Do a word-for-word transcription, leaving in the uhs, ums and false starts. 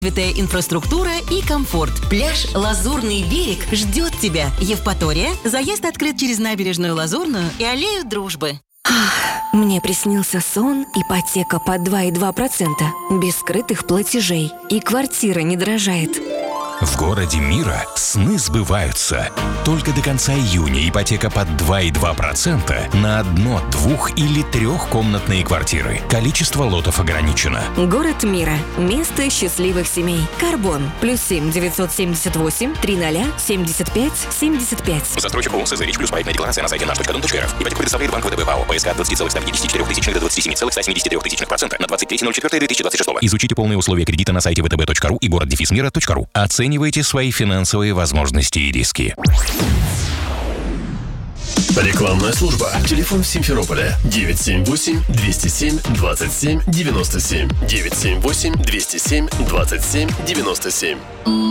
Развитая инфраструктура и комфорт. Пляж «Лазурный берег» ждет тебя. Евпатория. Заезд открыт через набережную Лазурную и аллею Дружбы. Мне приснился сон, ипотека под два и два процента, без скрытых платежей, и квартира не дорожает. В городе мира сны сбываются. Только до конца июня ипотека под два и два процента на одно-, двух- или трехкомнатные квартиры. Количество лотов ограничено. Город мира. Место счастливых семей. Карбон. Плюс семь девятьсот семьдесят восемь триста семьдесят пять семьдесят пять. Застройщик ООО «СЗРИЧ плюс». Проектная декларация на сайте наш точка дом точка эр эф. Ипотеку предоставляет банк ВТБ ПАО. ПСК от двадцати целых ста пятидесяти четырёх тысяч до двадцати семи целых ста семидесяти трёх тысяч процента на двадцать третье ноль четвёртое две тысячи двадцать шестого. Изучите полные условия кредита на сайте вэ тэ бэ точка ру и город дефис мира точка ру. Оценивайте свои финансовые возможности и риски. Рекламная служба. Телефон Симферополя девять семь восемь двести семь двадцать семь девяносто семь. девять семь восемь двести семь двадцать семь девяносто семь.